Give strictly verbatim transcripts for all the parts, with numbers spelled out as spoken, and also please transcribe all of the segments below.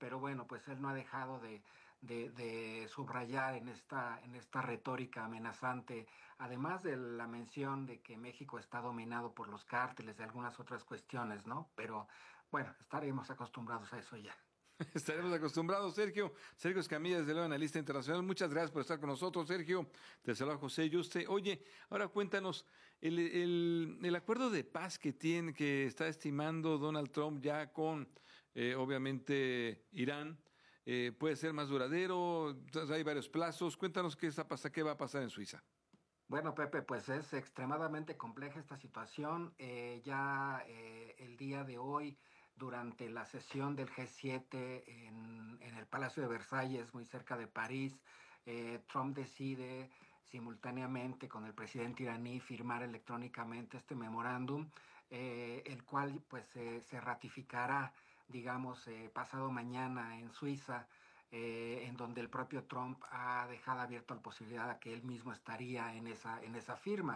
pero bueno, pues él no ha dejado de, de, de subrayar en esta, en esta retórica amenazante, además de la mención de que México está dominado por los cárteles y algunas otras cuestiones, ¿no? Pero bueno, estaremos acostumbrados a eso ya. Estaremos acostumbrados, Sergio. Sergio Escamilla, desde luego, analista internacional. Muchas gracias por estar con nosotros, Sergio. Te saluda José Yuste. Oye, ahora cuéntanos, el, el, el acuerdo de paz que tiene, que está estimando Donald Trump ya con, eh, obviamente, Irán, eh, puede ser más duradero. Hay varios plazos. Cuéntanos qué está pasa, qué va a pasar en Suiza. Bueno, Pepe, pues es extremadamente compleja esta situación. Eh, ya eh, el día de hoy, durante la sesión del G siete en, en el Palacio de Versalles, muy cerca de París, eh, Trump decide simultáneamente con el presidente iraní firmar electrónicamente este memorándum, eh, el cual pues eh, se ratificará, digamos, eh, pasado mañana en Suiza, eh, en donde el propio Trump ha dejado abierto la posibilidad de que él mismo estaría en esa, en esa firma.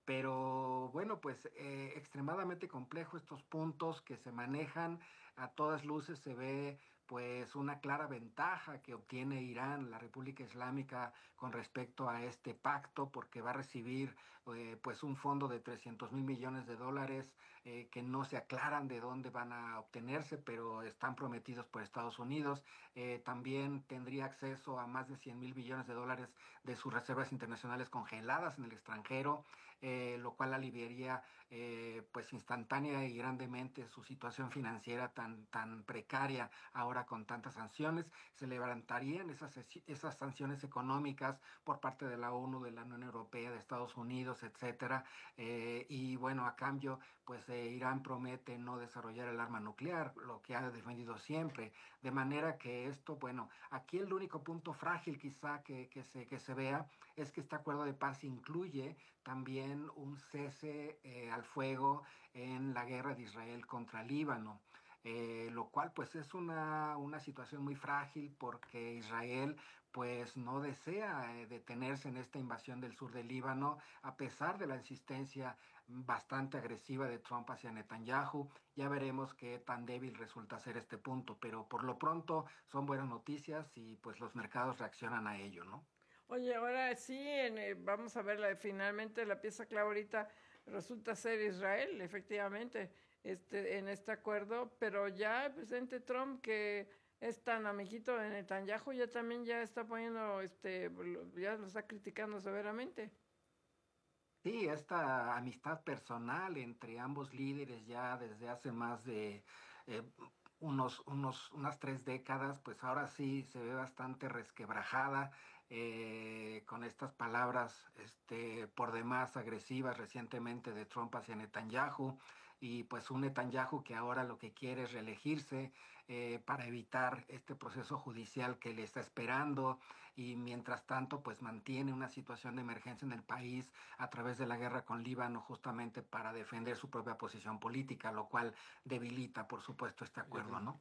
Pero bueno, pues eh, extremadamente complejo estos puntos que se manejan. A todas luces se ve pues una clara ventaja que obtiene Irán, la República Islámica, con respecto a este pacto, porque va a recibir eh, pues un fondo de trescientos mil millones de dólares eh, que no se aclaran de dónde van a obtenerse, pero están prometidos por Estados Unidos. Eh, también tendría acceso a más de cien mil millones de dólares de sus reservas internacionales congeladas en el extranjero, eh, lo cual aliviaría eh, pues instantánea y grandemente su situación financiera tan, tan precaria ahora con tantas sanciones. Se levantarían esas, esas sanciones económicas por parte de la ONU, de la Unión Europea, de Estados Unidos, etcétera. Eh, y bueno, a cambio, pues eh, Irán promete no desarrollar el arma nuclear, lo que ha defendido siempre. De manera que esto, bueno, aquí el único punto frágil quizá que, que se, que se vea es que este acuerdo de paz incluye también un cese eh, al fuego en la guerra de Israel contra Líbano. Eh, lo cual pues es una, una situación muy frágil porque Israel pues no desea eh, detenerse en esta invasión del sur del Líbano a pesar de la insistencia bastante agresiva de Trump hacia Netanyahu. Ya veremos qué tan débil resulta ser este punto, pero por lo pronto son buenas noticias y pues los mercados reaccionan a ello, ¿no? Oye, ahora sí, en, eh, vamos a ver la, finalmente la pieza clave ahorita resulta ser Israel, efectivamente, este, en este acuerdo, pero ya el presidente Trump, que es tan amiguito de Netanyahu, ya también ya está poniendo, este, lo- ya lo está criticando severamente. Sí, esta amistad personal entre ambos líderes ya desde hace más de eh, unos, unos, unas tres décadas, pues ahora sí se ve bastante resquebrajada eh, con estas palabras este, por demás agresivas recientemente de Trump hacia Netanyahu y pues un Netanyahu que ahora lo que quiere es reelegirse eh, para evitar este proceso judicial que le está esperando y mientras tanto pues mantiene una situación de emergencia en el país a través de la guerra con Líbano justamente para defender su propia posición política, lo cual debilita, por supuesto, este acuerdo, ¿no?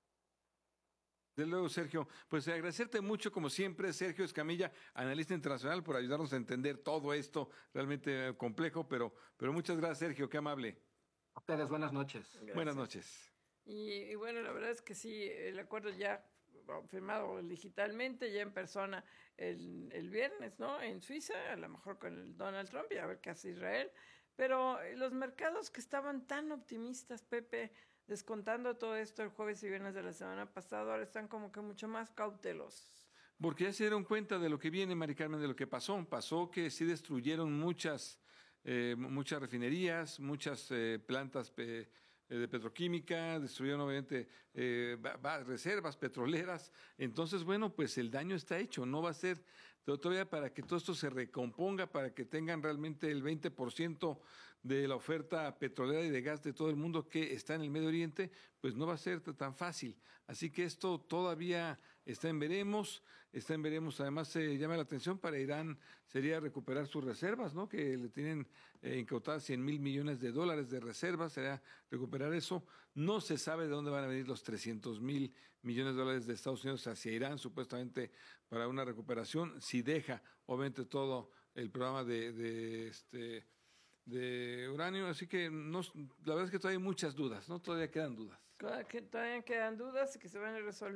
De luego, Sergio, pues agradecerte mucho, como siempre, Sergio Escamilla, analista internacional, por ayudarnos a entender todo esto realmente eh, complejo, pero, pero muchas gracias, Sergio, qué amable. A ustedes, buenas noches. Buenas Gracias. noches. Y, y bueno, la verdad es que sí, el acuerdo ya firmado digitalmente, ya en persona el, el viernes, ¿no? En Suiza, a lo mejor con el Donald Trump y a ver qué hace Israel. Pero eh, los mercados que estaban tan optimistas, Pepe, descontando todo esto el jueves y viernes de la semana pasada, ahora están como que mucho más cautelosos. Porque ya se dieron cuenta de lo que viene, Mari Carmen, de lo que pasó. Pasó que sí destruyeron muchas, eh, muchas refinerías, muchas eh, plantas pe- eh, de petroquímica, destruyeron obviamente eh, va- va- reservas petroleras. Entonces, bueno, pues el daño está hecho. No va a ser todavía para que todo esto se recomponga, para que tengan realmente el veinte por ciento de la oferta petrolera y de gas de todo el mundo que está en el Medio Oriente, pues no va a ser tan fácil. Así que esto todavía está en veremos, está en veremos. Además, se llama la atención para Irán sería recuperar sus reservas, ¿no? Que le tienen eh, incautadas cien mil millones de dólares de reservas, sería recuperar eso. No se sabe de dónde van a venir los trescientos mil millones de dólares de Estados Unidos hacia Irán, supuestamente para una recuperación, si deja, obviamente, todo el programa de, de este de uranio, así que no, la verdad es que todavía hay muchas dudas, ¿no? Todavía quedan dudas. Que todavía quedan dudas y que se van a resolver.